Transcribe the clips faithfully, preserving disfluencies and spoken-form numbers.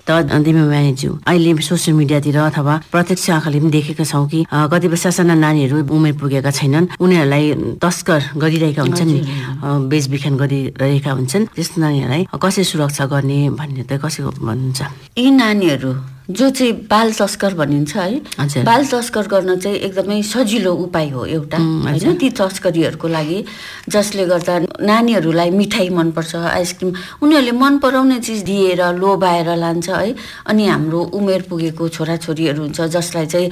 त दिमामाज्यू अहिले सोसियल मिडियातिर अथवा प्रत्यक्ष आँखाले पनि देखेका छौँ कि कतिपय सासाना नानीहरू उमेर पुगेका छैनन्, उनीहरूलाई तस्कर गरिरहेका हुन्छन् नि, बेचबिखन गरिरहेका हुन्छन्। त्यस्तो नानीहरूलाई कसरी सुरक्षा गर्ने भन्ने त कसरी भन्नुहुन्छ? यी नानीहरू जो चाहिँ बाल तस्कर भनिन्छ है, बाल तस्कर गर्न चाहिँ एकदमै सजिलो उपाय हो एउटा होइन ती तस्करीहरूको लागि, जसले गर्दा नानीहरूलाई मिठाई मनपर्छ, आइसक्रिम, उनीहरूले मन पराउने चिज दिएर लोभाएर लान्छ है। अनि हाम्रो उमेर पुगेको छोराछोरीहरू हुन्छ जसलाई चाहिँ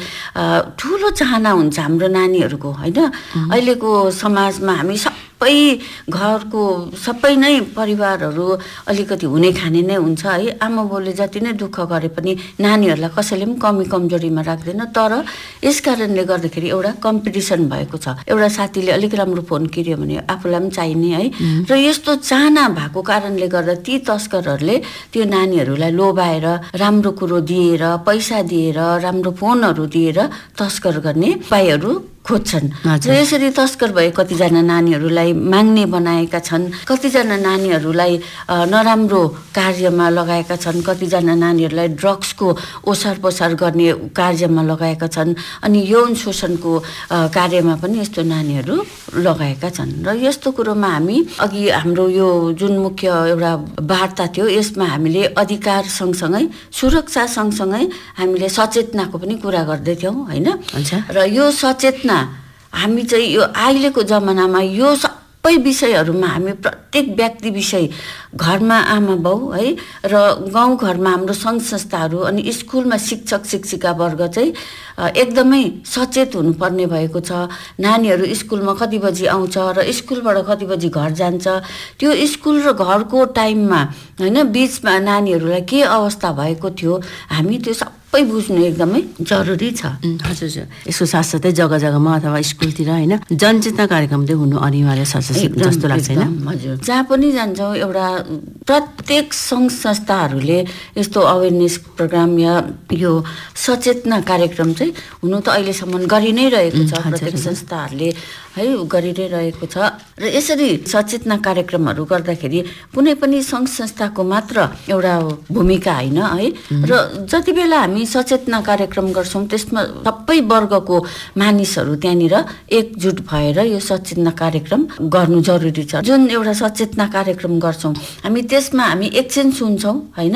ठुलो चाहना हुन्छ हाम्रो नानीहरूको होइन। अहिलेको समाजमा हामी सबै घरको सबै नै परिवारहरू अलिकति हुने खाने नै हुन्छ है। आमा बाउले जति नै दुःख गरे पनि नानीहरूलाई कसैले पनि कमी कमजोरीमा राख्दैन। तर यस कारणले गर्दाखेरि एउटा कम्पिटिसन भएको छ। एउटा साथीले अलिक राम्रो फोन किन्यो भने आफूलाई पनि चाहिने है, र यस्तो चाहना भएको कारणले गर्दा ती तस्करहरूले त्यो नानीहरूलाई लोभाएर राम्रो कुरो दिएर, पैसा दिएर, राम्रो फोनहरू दिएर तस्कर गर्ने उपायहरू खोज्छन्। र यसरी तस्कर भए कतिजना नानीहरूलाई माग्ने बनाएका छन्, कतिजना नानीहरूलाई नराम्रो कार्यमा लगाएका छन्, कतिजना नानीहरूलाई ड्रग्सको ओसार पसार गर्ने कार्यमा लगाएका छन्, अनि यौन शोषणको कार्यमा पनि यस्तो नानीहरू लगाएका छन्। र यस्तो कुरोमा हामी अघि हाम्रो यो जुन मुख्य एउटा वार्ता थियो यसमा हामीले अधिकार सँगसँगै सुरक्षा सँगसँगै हामीले सचेतनाको पनि कुरा गर्दै थियौँ होइन। र यो सचेतना हामी चाहिँ यो अहिलेको जमानामा यो सबै विषयहरूमा हामी प्रत्येक व्यक्ति विषय, घरमा आमा बाउ है, र गाउँघरमा हाम्रो सङ्घ संस्थाहरू अनि स्कुलमा शिक्षक शिक्षिका वर्ग चाहिँ एकदमै सचेत हुनुपर्ने भएको छ। नानीहरू स्कुलमा कति बजी आउँछ र स्कुलबाट कति बजी घर जान्छ, त्यो स्कुल र घरको टाइममा होइन बिचमा नानीहरूलाई के अवस्था भएको थियो हामी त्यो सबै बुझ्नु एकदमै जरुरी छ। हजुर, यसको साथसाथै जग्गा जग्गामा अथवा स्कुलतिर होइन जनचेतना कार्यक्रम चाहिँ हुनु अनिवार्य छ जस्तो लाग्छ होइन? हजुर, जहाँ पनि जान्छौँ एउटा प्रत्येक सङ्घ संस्थाहरूले यस्तो अवेरनेस प्रोग्राम या यो सचेतना कार्यक्रम चाहिँ हुनु त अहिलेसम्म गरि नै रहेको छ। प्रत्येक संस्थाहरूले है गरि नै रहेको छ। र यसरी सचेतना कार्यक्रमहरू गर्दाखेरि कुनै पनि सङ्घ संस्थाको मात्र एउटा भूमिका होइन है। र जति बेला हामी सचेतना कार्यक्रम गर्छौँ त्यसमा सबै वर्गको मानिसहरू त्यहाँनिर एकजुट भएर यो सचेतना कार्यक्रम गर्नु जरुरी छ। जुन एउटा सचेतना कार्यक्रम गर्छौँ हामी त्यसमा हामी एकछिन सुन्छौँ होइन,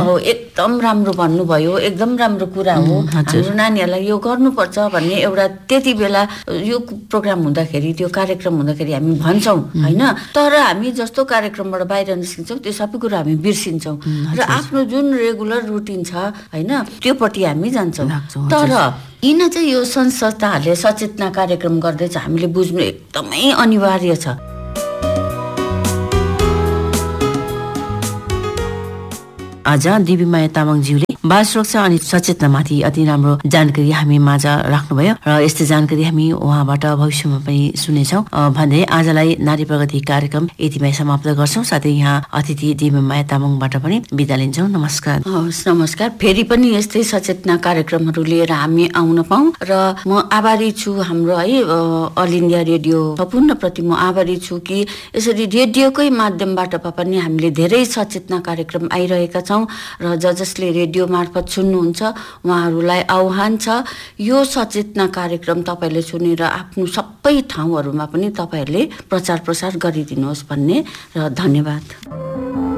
एकदम राम्रो भन्नुभयो, एकदम राम्रो कुरा हो, हाम्रो नानीहरूलाई यो गर्नुपर्छ भन्ने एउटा त्यति बेला यो प्रोग्राम हुँदाखेरि त्यो कार्यक्रम हुँदाखेरि हामी भन्छौँ होइन। तर हामी जस्तो कार्यक्रमबाट बाहिर निस्किन्छौँ त्यो सबै कुरा हामी बिर्सिन्छौँ र आफ्नो जुन रेगुलर रुटिन छ होइन त्योपट्टि हामी जान्छौँ। तर किन चाहिँ यो सङ्घ संस्थाहरूले सचेतना कार्यक्रम गर्दैछ हामीले बुझ्नु एकदमै अनिवार्य छ। आज दिव्यमाया तामाङज्यूले बाल सुरक्षा अनि सचेतनामाथि अति राम्रो जानकारी हामी माझ राख्नुभयो र यस्तै जानकारी हामी उहाँबाट भविष्यमा पनि सुनेछौँ भन्दै आजलाई नारी प्रगति कार्यक्रम यतिमै समाप्त गर्छौँ। साथै यहाँ अतिथि दिव्यमाया तामाङबाट पनि बिदा लिन्छौँ। नमस्कार। हस्, नमस्कार। फेरि पनि यस्तै सचेतना कार्यक्रमहरू लिएर हामी आउन पाऊँ र म आभारी छु हाम्रो है अल इन्डिया रेडियो सम्पूर्णप्रति म आभारी छु कि यसरी रेडियोकै माध्यमबाट पनि हामीले धेरै सचेतना कार्यक्रम आइरहेका छौँ र ज जसले रेडियो मार्फत सुन्नुहुन्छ उहाँहरूलाई आह्वान छ यो सचेतना कार्यक्रम तपाईँले सुनेर आफ्नो सबै ठाउँहरूमा पनि तपाईँहरूले प्रचार प्रसार गरिदिनुहोस् भन्ने र धन्यवाद।